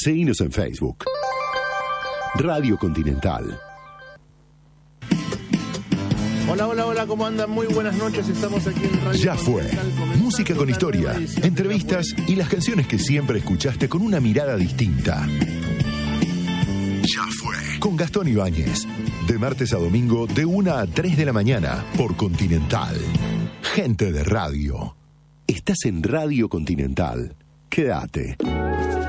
Seguinos en Facebook. Radio Continental. Hola, ¿cómo andan? Muy buenas noches, estamos aquí en Radio Ya fue. Música con historia, entrevistas y las canciones que siempre escuchaste con una mirada distinta. Ya fue. Con Gastón Ibáñez. De martes a domingo, de 1 a 3 de la mañana, por Continental. Gente de radio. Estás en Radio Continental. Quédate.